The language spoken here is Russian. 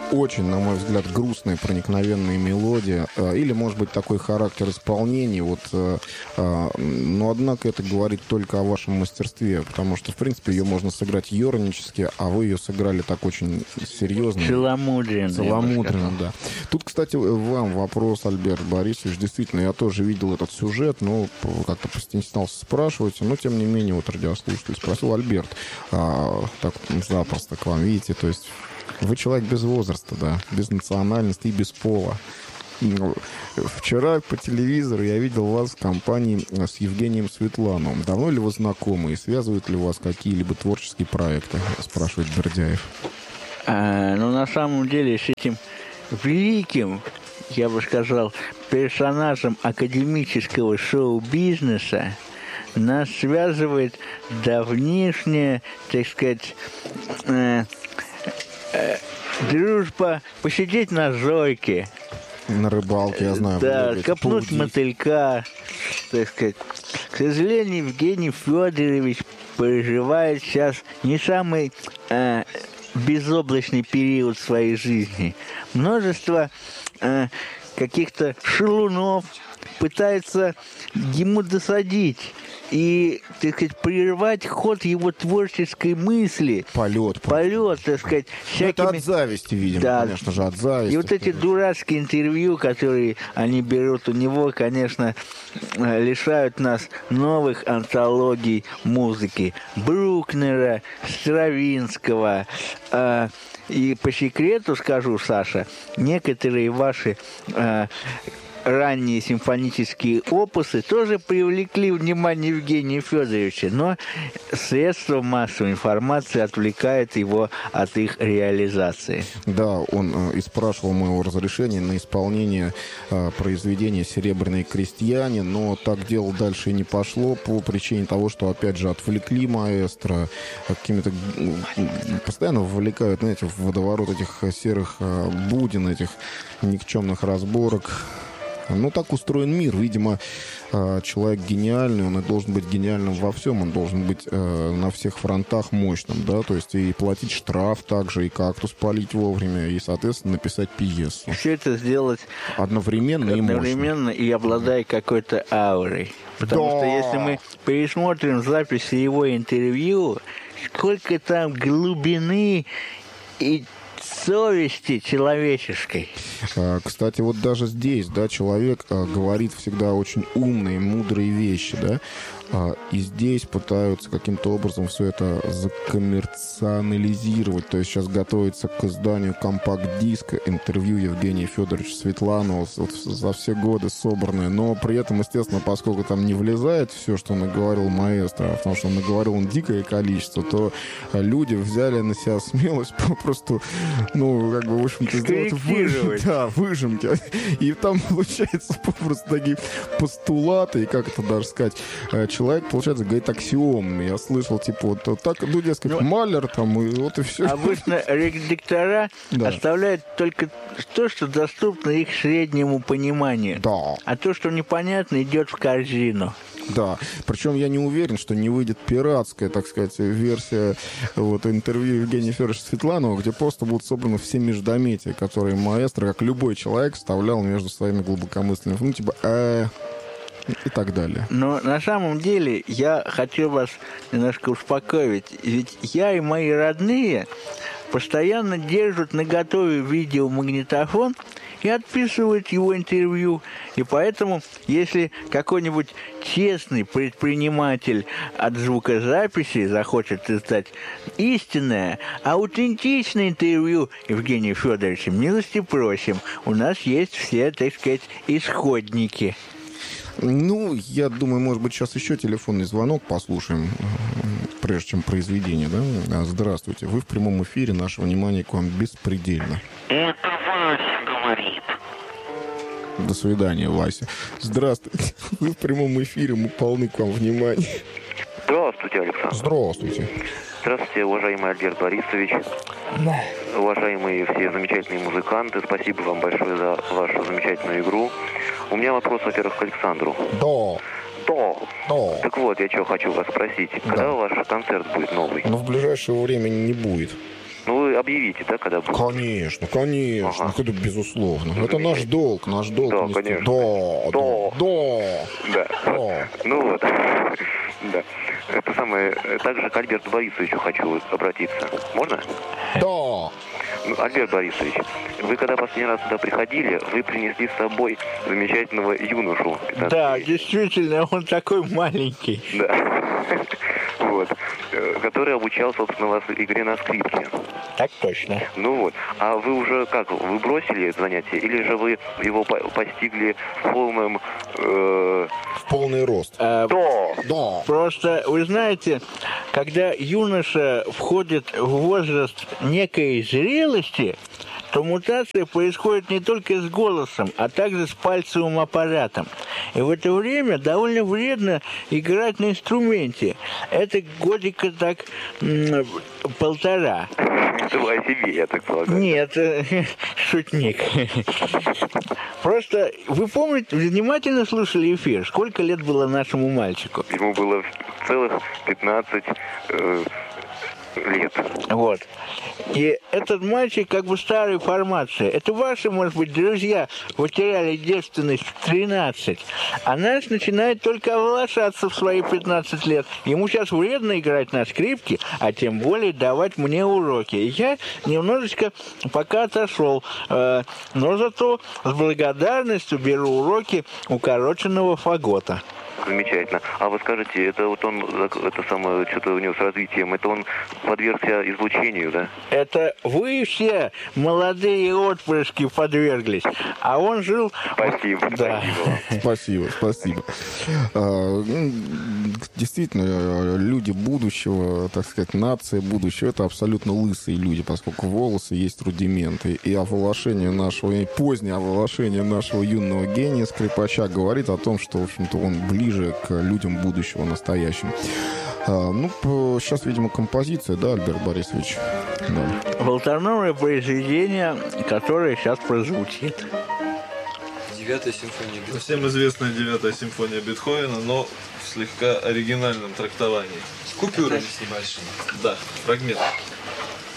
очень, на мой взгляд, грустные, проникновенные мелодии. Или, может быть, такой характер исполнения. Но, однако, это говорит только о вашем мастерстве. Потому что, в принципе, ее можно сыграть ернически, а вы ее сыграли так очень серьезно. Целомудренно, да. Тут, кстати, вам вопрос, Альберт Борисович. Действительно, я тоже видел этот сюжет, но как-то постеснялся спрашивать. Но, тем не менее, радиослушатель спросил: Альберт, так запросто к вам, видите, то есть вы человек без возраста, да, без национальности и без пола. Вчера по телевизору я видел вас в компании с Евгением Светлановым. Давно ли вы знакомы и связывают ли вас какие-либо творческие проекты, спрашивает Бердяев. На самом деле, с этим великим, я бы сказал, персонажем академического шоу-бизнеса нас связывает давнишняя, так сказать, дружба, посидеть на зойке. На рыбалке, я знаю. Да, копнуть мотылька, так сказать. К сожалению, Евгений Федорович переживает сейчас не самый безоблачный период своей жизни. Множество каких-то шалунов пытается ему досадить и, так сказать, прервать ход его творческой мысли. Полет, так сказать. Это от зависти, видимо, да. Конечно же, от зависти. И вот эти дурацкие интервью, которые они берут у него, конечно, лишают нас новых антологий музыки. Брукнера, Стравинского. И по секрету скажу, Саша, некоторые ваши ранние симфонические опусы тоже привлекли внимание Евгения Федоровича, но средства массовой информации отвлекают его от их реализации. Да, он и спрашивал моего разрешения на исполнение произведения «Серебряные крестьяне», но так дело дальше и не пошло по причине того, что, опять же, отвлекли маэстро, какими-то постоянно вовлекают, знаете, в водоворот этих серых будин, этих никчемных разборок. Так устроен мир. Видимо, человек гениальный, он и должен быть гениальным во всем. Он должен быть на всех фронтах мощным, да, то есть и платить штраф также, и кактус полить вовремя, и, соответственно, написать пьесу. Все это сделать одновременно и мощно. Одновременно и обладая какой-то аурой. Потому что если мы пересмотрим записи его интервью, сколько там глубины и совести человеческой. Кстати, вот даже здесь, да, человек говорит всегда очень умные, мудрые вещи, да, и здесь пытаются каким-то образом все это закоммерциализировать. То есть сейчас готовится к изданию компакт-диска интервью Евгения Федоровича Светланова за все годы собранное. Но при этом, естественно, поскольку там не влезает все, что наговорил маэстро, потому что он наговорил дикое количество, то люди взяли на себя смелость попросту, в общем-то, сделать выжимки. И там получается попросту такие постулаты, и как это даже сказать, человек, получается, говорит аксиомами. Я слышал, так, дескать, Малер там, и вот и все. Обычно редактора оставляют только то, что доступно их среднему пониманию. Да. А то, что непонятно, идет в корзину. Да, причем я не уверен, что не выйдет пиратская, так сказать, версия интервью Евгения Федоровича Светланова, где просто будут собраны все междометия, которые маэстро, как любой человек, вставлял между своими глубокомысленными, и так далее. Но на самом деле я хотел вас немножко успокоить. Ведь я и мои родные постоянно держат наготове видеомагнитофон и отписывают его интервью. И поэтому, если какой-нибудь честный предприниматель от звукозаписи захочет издать истинное, аутентичное интервью Евгения Федоровича, милости просим. У нас есть все, так сказать, исходники. Я думаю, может быть, сейчас еще телефонный звонок послушаем, прежде чем произведение, да? Здравствуйте, вы в прямом эфире, наше внимание к вам беспредельно. Это Вася говорит. До свидания, Вася. Здравствуйте, вы в прямом эфире, мы полны к вам внимания. Здравствуйте, Александр. Здравствуйте. Здравствуйте, уважаемый Альберт Борисович. Да. Уважаемые все замечательные музыканты, спасибо вам большое за вашу замечательную игру. У меня вопрос, во-первых, к Александру. Да. Так вот, я что хочу вас спросить. Когда ваш концерт будет новый? В ближайшее время не будет. Ну, вы объявите, да, когда будет? Конечно, конечно, Ага. это безусловно. Это наш долг. Да, нести. конечно. Да. Да. Ну вот. Да. Это самое. Также к Альберту Борисовичу хочу обратиться. Можно? Да. Ну, Альберт Борисович, вы когда последний раз сюда приходили, вы принесли с собой замечательного юношу. 15 Да, лет. действительно, он такой маленький. Да. Вот. Который обучал, собственно, вас игре на скрипке. Так точно. Ну вот. А вы уже как? Вы бросили это занятие? Или же вы его постигли в полном... В полный рост. Да. Да. Просто, вы знаете, когда юноша входит в возраст некой зрелости, то мутация происходит не только с голосом, а также с пальцевым аппаратом. И в это время довольно вредно играть на инструменте. Это годика так 1,5. Это вы о себе, я так полагаю. Нет, шутник. Просто вы помните, внимательно слушали эфир, сколько лет было нашему мальчику? Ему было целых 15 лет. Вот. И этот мальчик как бы старой формации. Это ваши, может быть, друзья потеряли девственность в 13, а наш начинает только оволошаться в свои 15 лет. Ему сейчас вредно играть на скрипке, а тем более давать мне уроки. И я немножечко пока отошел, но зато с благодарностью беру уроки укороченного фагота. Замечательно. А вы скажете, это вот он, это самое, что-то у него с развитием, это он подвергся излучению, да? Это вы все, молодые отпрыски, подверглись, а он жил... Спасибо, Да. спасибо вам. Спасибо. Действительно, люди будущего, так сказать, нация будущего, это абсолютно лысые люди, поскольку волосы есть рудименты. И оволошение нашего, и позднее оволошение нашего юного гения скрипача говорит о том, что, в общем-то, он ближе к людям будущего, настоящим. Сейчас, видимо, композиция, да, Альберт Борисович? Да. Волторновое произведение, которое сейчас прозвучит. 9-я симфония Бетховена. Всем известная 9-я симфония Бетховена, но в слегка оригинальном трактовании. С купюрами с небольшими. Да, фрагмент.